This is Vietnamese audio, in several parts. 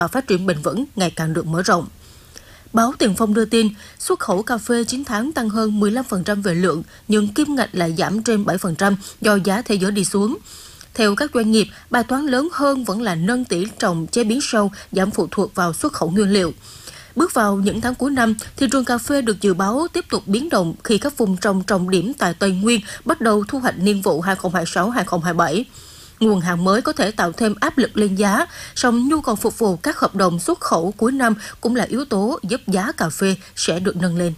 và phát triển bền vững ngày càng được mở rộng. Báo Tiền Phong đưa tin, xuất khẩu cà phê 9 tháng tăng hơn 15% về lượng, nhưng kim ngạch lại giảm trên 7% do giá thế giới đi xuống. Theo các doanh nghiệp, bài toán lớn hơn vẫn là nâng tỷ trọng chế biến sâu, giảm phụ thuộc vào xuất khẩu nguyên liệu. Bước vào những tháng cuối năm, thị trường cà phê được dự báo tiếp tục biến động khi các vùng trồng trọng điểm tại Tây Nguyên bắt đầu thu hoạch niên vụ 2026-2027. Nguồn hàng mới có thể tạo thêm áp lực lên giá, song nhu cầu phục vụ các hợp đồng xuất khẩu cuối năm cũng là yếu tố giúp giá cà phê sẽ được nâng lên.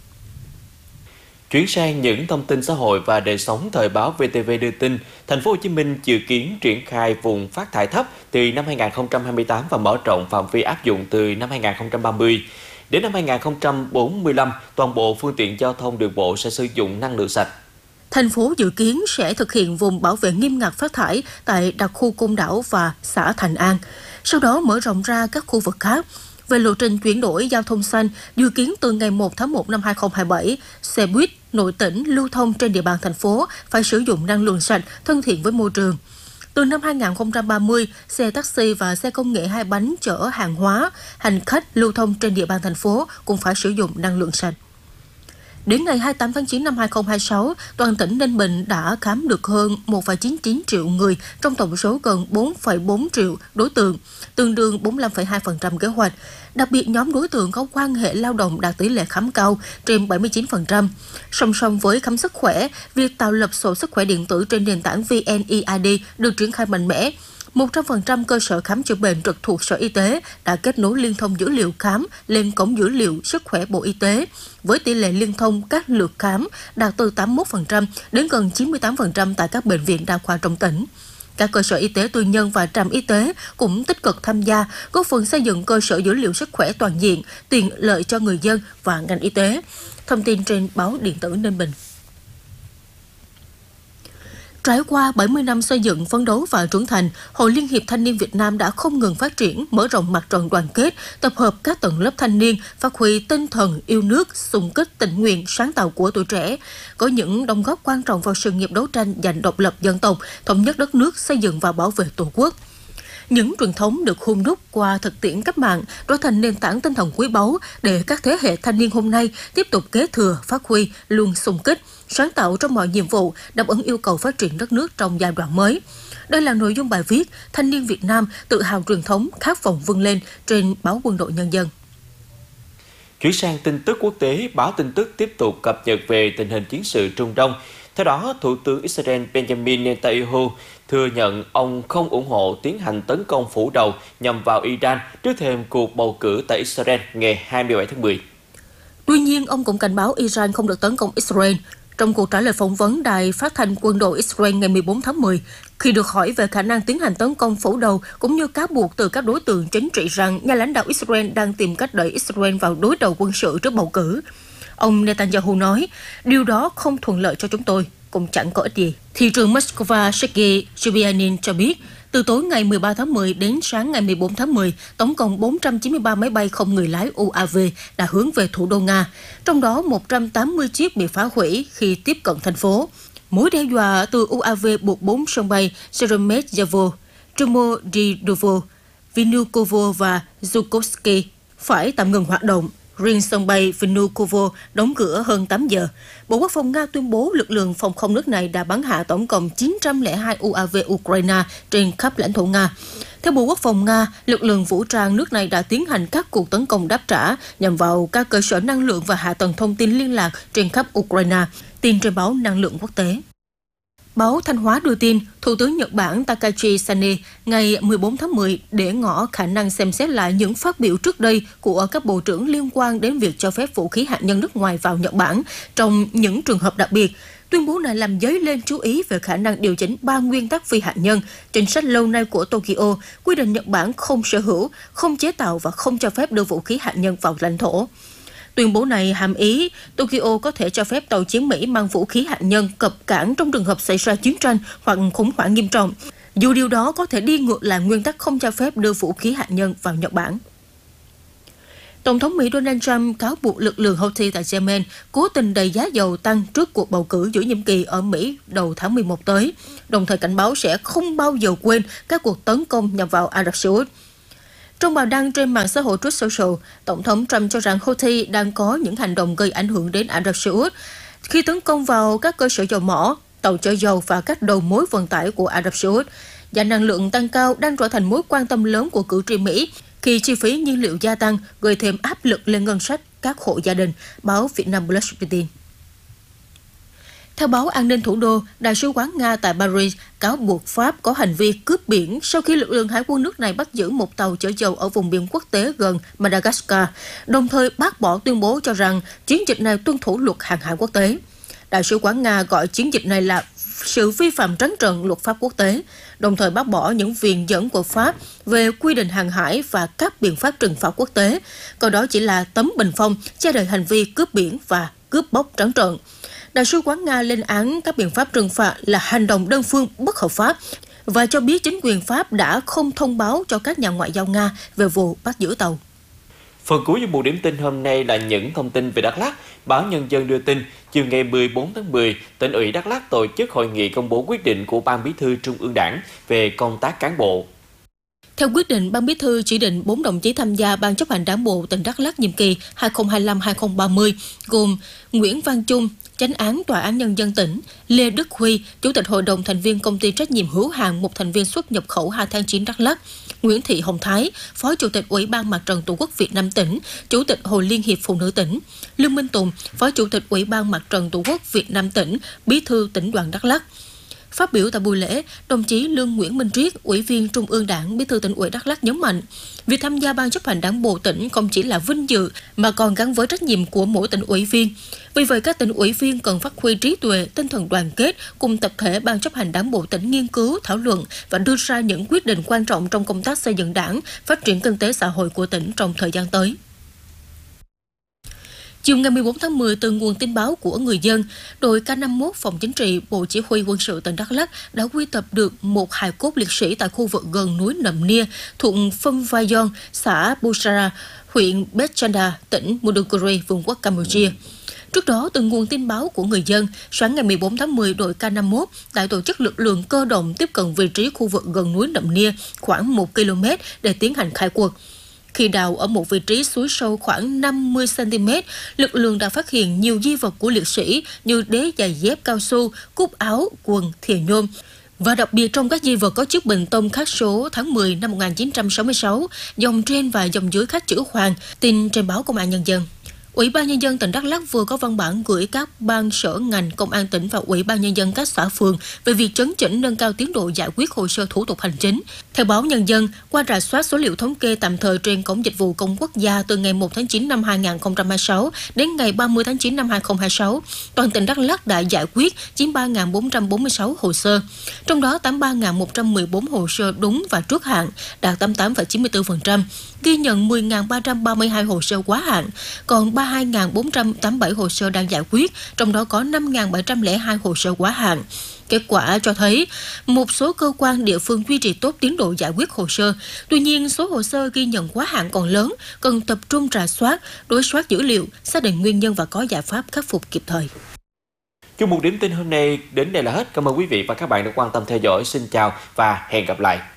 Chuyển sang những thông tin xã hội và đời sống, thời báo VTV đưa tin, Thành phố Hồ Chí Minh dự kiến triển khai vùng phát thải thấp từ năm 2028 và mở rộng phạm vi áp dụng từ năm 2030. Đến năm 2045, toàn bộ phương tiện giao thông đường bộ sẽ sử dụng năng lượng sạch. Thành phố dự kiến sẽ thực hiện vùng bảo vệ nghiêm ngặt phát thải tại đặc khu Côn Đảo và xã Thành An, sau đó mở rộng ra các khu vực khác. Về lộ trình chuyển đổi giao thông xanh, dự kiến từ ngày 1 tháng 1 năm 2027, xe buýt nội tỉnh lưu thông trên địa bàn thành phố phải sử dụng năng lượng sạch, thân thiện với môi trường. Từ năm 2030, xe taxi và xe công nghệ 2 bánh chở hàng hóa, hành khách lưu thông trên địa bàn thành phố cũng phải sử dụng năng lượng sạch. Đến ngày 28 tháng 9 năm 2026, toàn tỉnh Ninh Bình đã khám được hơn 1,99 triệu người trong tổng số gần 4,4 triệu đối tượng, tương đương 45,2% kế hoạch. Đặc biệt, nhóm đối tượng có quan hệ lao động đạt tỷ lệ khám cao, trên 79%. Song song với khám sức khỏe, việc tạo lập sổ sức khỏe điện tử trên nền tảng VNeID được triển khai mạnh mẽ. 100% cơ sở khám chữa bệnh trực thuộc Sở Y tế đã kết nối liên thông dữ liệu khám lên cổng dữ liệu sức khỏe Bộ Y tế, với tỷ lệ liên thông các lượt khám đạt từ 81% đến gần 98% tại các bệnh viện đa khoa trong tỉnh. Các cơ sở y tế tư nhân và trạm y tế cũng tích cực tham gia, góp phần xây dựng cơ sở dữ liệu sức khỏe toàn diện, tiện lợi cho người dân và ngành y tế. Thông tin trên báo điện tử Ninh Bình. Trải qua 70 năm xây dựng, phấn đấu và trưởng thành, Hội Liên hiệp Thanh niên Việt Nam đã không ngừng phát triển, mở rộng mặt trận đoàn kết, tập hợp các tầng lớp thanh niên, phát huy tinh thần yêu nước, xung kích tình nguyện, sáng tạo của tuổi trẻ, có những đóng góp quan trọng vào sự nghiệp đấu tranh giành độc lập dân tộc, thống nhất đất nước, xây dựng và bảo vệ Tổ quốc. Những truyền thống được hun đúc qua thực tiễn cách mạng trở thành nền tảng tinh thần quý báu để các thế hệ thanh niên hôm nay tiếp tục kế thừa, phát huy, luôn xung kích, sáng tạo trong mọi nhiệm vụ, đáp ứng yêu cầu phát triển đất nước trong giai đoạn mới. Đây là nội dung bài viết Thanh niên Việt Nam tự hào truyền thống, khát vọng vươn lên trên báo Quân đội Nhân dân. Chuyển sang tin tức quốc tế, báo tin tức tiếp tục cập nhật về tình hình chiến sự Trung Đông. Theo đó, Thủ tướng Israel Benjamin Netanyahu thừa nhận ông không ủng hộ tiến hành tấn công phủ đầu nhằm vào Iran trước thềm cuộc bầu cử tại Israel ngày 27 tháng 10. Tuy nhiên, ông cũng cảnh báo Iran không được tấn công Israel. Trong cuộc trả lời phỏng vấn đài phát thanh quân đội Israel ngày 14 tháng 10, khi được hỏi về khả năng tiến hành tấn công phủ đầu cũng như cáo buộc từ các đối tượng chính trị rằng nhà lãnh đạo Israel đang tìm cách đẩy Israel vào đối đầu quân sự trước bầu cử, ông Netanyahu nói, điều đó không thuận lợi cho chúng tôi, cũng chẳng có ích gì. Thị trưởng Moscow Sergei Sobyanin cho biết, từ tối ngày 13 tháng 10 đến sáng ngày 14 tháng 10, tổng cộng 493 máy bay không người lái UAV đã hướng về thủ đô Nga, trong đó 180 chiếc bị phá hủy khi tiếp cận thành phố. Mối đe dọa từ UAV buộc 4 sân bay Sheremetyevo, Domodedovo, Vnukovo và Zhukovsky phải tạm ngừng hoạt động. Riêng sân bay Vnukovo đóng cửa hơn 8 giờ. Bộ Quốc phòng Nga tuyên bố lực lượng phòng không nước này đã bắn hạ tổng cộng 902 UAV Ukraine trên khắp lãnh thổ Nga. Theo Bộ Quốc phòng Nga, lực lượng vũ trang nước này đã tiến hành các cuộc tấn công đáp trả nhằm vào các cơ sở năng lượng và hạ tầng thông tin liên lạc trên khắp Ukraine, tin trên báo Năng lượng Quốc tế. Báo Thanh Hóa đưa tin, Thủ tướng Nhật Bản Takashi Sane ngày 14 tháng 10 để ngỏ khả năng xem xét lại những phát biểu trước đây của các bộ trưởng liên quan đến việc cho phép vũ khí hạt nhân nước ngoài vào Nhật Bản trong những trường hợp đặc biệt. Tuyên bố này làm dấy lên chú ý về khả năng điều chỉnh 3 nguyên tắc phi hạt nhân, chính sách lâu nay của Tokyo, quy định Nhật Bản không sở hữu, không chế tạo và không cho phép đưa vũ khí hạt nhân vào lãnh thổ. Tuyên bố này hàm ý Tokyo có thể cho phép tàu chiến Mỹ mang vũ khí hạt nhân cập cảng trong trường hợp xảy ra chiến tranh hoặc khủng hoảng nghiêm trọng, dù điều đó có thể đi ngược lại nguyên tắc không cho phép đưa vũ khí hạt nhân vào Nhật Bản. Tổng thống Mỹ Donald Trump cáo buộc lực lượng Houthi tại Yemen cố tình đẩy giá dầu tăng trước cuộc bầu cử giữa nhiệm kỳ ở Mỹ đầu tháng 11 tới, đồng thời cảnh báo sẽ không bao giờ quên các cuộc tấn công nhằm vào Ả Rập Xê Út. Trong bài đăng trên mạng xã hội Truth Social, Tổng thống Trump cho rằng Houthi đang có những hành động gây ảnh hưởng đến Ả Rập Xê Út khi tấn công vào các cơ sở dầu mỏ, tàu chở dầu và các đầu mối vận tải của Ả Rập Xê Út. Giá năng lượng tăng cao đang trở thành mối quan tâm lớn của cử tri Mỹ khi chi phí nhiên liệu gia tăng gây thêm áp lực lên ngân sách các hộ gia đình, báo Vietnam Plus đưa tin. Theo báo An ninh thủ đô, Đại sứ quán Nga tại Paris cáo buộc Pháp có hành vi cướp biển sau khi lực lượng hải quân nước này bắt giữ một tàu chở dầu ở vùng biển quốc tế gần Madagascar, đồng thời bác bỏ tuyên bố cho rằng chiến dịch này tuân thủ luật hàng hải quốc tế. Đại sứ quán Nga gọi chiến dịch này là sự vi phạm trắng trợn luật pháp quốc tế, đồng thời bác bỏ những viện dẫn của Pháp về quy định hàng hải và các biện pháp trừng phạt quốc tế, còn đó chỉ là tấm bình phong che đậy hành vi cướp biển và cướp bóc trắng trợn. Đại sứ quán Nga lên án các biện pháp trừng phạt là hành động đơn phương bất hợp pháp và cho biết chính quyền Pháp đã không thông báo cho các nhà ngoại giao Nga về vụ bắt giữ tàu. Phần cuối của buổi điểm tin hôm nay là những thông tin về Đắk Lắk. Báo Nhân dân đưa tin, chiều ngày 14 tháng 10, tỉnh ủy Đắk Lắk tổ chức hội nghị công bố quyết định của Ban Bí thư Trung ương Đảng về công tác cán bộ. Theo quyết định, Ban Bí thư chỉ định 4 đồng chí tham gia Ban chấp hành Đảng bộ tỉnh Đắk Lắk nhiệm kỳ 2025-2030, gồm Nguyễn Văn Trung, Chánh án Tòa án Nhân dân tỉnh, Lê Đức Huy, Chủ tịch Hội đồng thành viên Công ty trách nhiệm hữu hạn một thành viên xuất nhập khẩu 2 tháng 9 Đắk Lắk, Nguyễn Thị Hồng Thái, Phó Chủ tịch Ủy ban Mặt trận Tổ quốc Việt Nam tỉnh, Chủ tịch Hội Liên hiệp Phụ nữ tỉnh, Lương Minh Tùng, Phó Chủ tịch Ủy ban Mặt trận Tổ quốc Việt Nam tỉnh, Bí thư Tỉnh đoàn Đắk Lắk. Phát biểu tại buổi lễ, đồng chí Lương Nguyễn Minh Triết, Ủy viên Trung ương Đảng, Bí thư Tỉnh ủy Đắk Lắk nhấn mạnh, việc tham gia Ban chấp hành Đảng bộ tỉnh không chỉ là vinh dự mà còn gắn với trách nhiệm của mỗi tỉnh ủy viên. Vì vậy, các tỉnh ủy viên cần phát huy trí tuệ, tinh thần đoàn kết cùng tập thể Ban chấp hành Đảng bộ tỉnh nghiên cứu, thảo luận và đưa ra những quyết định quan trọng trong công tác xây dựng Đảng, phát triển kinh tế xã hội của tỉnh trong thời gian tới. Chiều ngày 14 tháng 10, từ nguồn tin báo của người dân, đội K51 Phòng Chính trị Bộ Chỉ huy Quân sự tỉnh Đắk Lắk đã quy tập được một hài cốt liệt sĩ tại khu vực gần núi Nậm Nia, thuộc Phâm Vai Gion, xã Busara, huyện Bechanda, tỉnh Muduguri, Vương quốc Campuchia. Trước đó, từ nguồn tin báo của người dân, sáng ngày 14 tháng 10, đội K51 đã tổ chức lực lượng cơ động tiếp cận vị trí khu vực gần núi Nậm Nia khoảng 1 km để tiến hành khai quật. Khi đào ở một vị trí suối sâu khoảng 50 cm, lực lượng đã phát hiện nhiều di vật của liệt sĩ như đế giày dép cao su, cúc áo, quần, thìa nhôm. Và đặc biệt trong các di vật có chiếc bình tông khắc số tháng 10 năm 1966, dòng trên và dòng dưới khắc chữ Hoàng, tin trên báo Công an Nhân dân. Ủy ban Nhân dân tỉnh Đắk Lắk vừa có văn bản gửi các ban sở ngành, công an tỉnh và Ủy ban Nhân dân các xã phường về việc chấn chỉnh nâng cao tiến độ giải quyết hồ sơ thủ tục hành chính. Theo báo Nhân dân, qua rà soát số liệu thống kê tạm thời trên Cổng Dịch vụ Công Quốc gia từ ngày 1 tháng 9 năm 2026 đến ngày 30 tháng 9 năm 2026, toàn tỉnh Đắk Lắk đã giải quyết 93.446 hồ sơ, trong đó 83.114 hồ sơ đúng và trước hạn, đạt 88,94%, ghi nhận 10.332 hồ sơ quá hạn, còn 32.487 hồ sơ đang giải quyết, trong đó có 5.702 hồ sơ quá hạn. Kết quả cho thấy, một số cơ quan địa phương duy trì tốt tiến độ giải quyết hồ sơ. Tuy nhiên, số hồ sơ ghi nhận quá hạn còn lớn, cần tập trung rà soát, đối soát dữ liệu, xác định nguyên nhân và có giải pháp khắc phục kịp thời. Chung một điểm tin hôm nay đến đây là hết. Cảm ơn quý vị và các bạn đã quan tâm theo dõi. Xin chào và hẹn gặp lại.